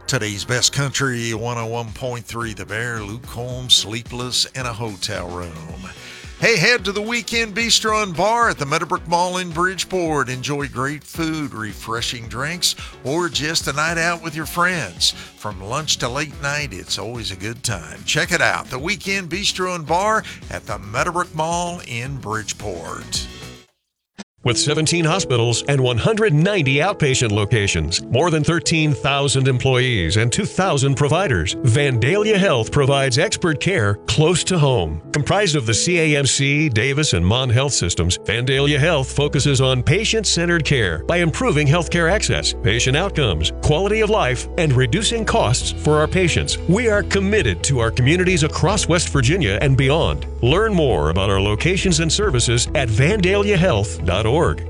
Today's Best Country 101.3 The Bear, Luke Combs, Sleepless in a Hotel Room. Hey, head to the Weekend Bistro and Bar at the Meadowbrook Mall in Bridgeport. Enjoy great food, refreshing drinks, or just a night out with your friends. From lunch to late night, it's always a good time. Check it out, the Weekend Bistro and Bar at the Meadowbrook Mall in Bridgeport. With 17 hospitals and 190 outpatient locations, more than 13,000 employees, and 2,000 providers, Vandalia Health provides expert care close to home. Comprised of the CAMC, Davis, and Mon Health systems, Vandalia Health focuses on patient-centered care by improving healthcare access, patient outcomes, quality of life, and reducing costs for our patients. We are committed to our communities across West Virginia and beyond. Learn more about our locations and services at vandaliahealth.org.